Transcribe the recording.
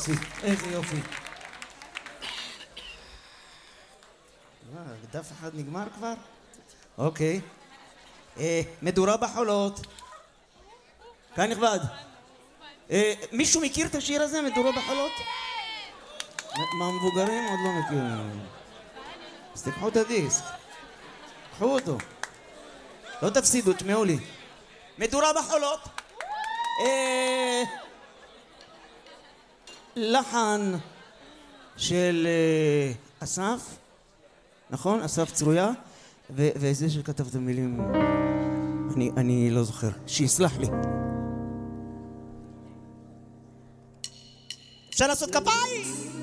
יופי, איזה יופי. דף אחד נגמר כבר? אוקיי. מדורה בחולות. כאן נכבד. מישהו מכיר את השיר הזה, מדורה בחולות? מה מבוגרים עוד לא מכירים. אז תקחו את הדיסק. קחו אותו. לא תפסידו, תשמעו לי. מדורה בחולות. לחן של אסף, נכון? אסף צרויה, וזה שכתב את המילים, אני לא זוכר, שיסלח לי. אפשר לעשות כפיים!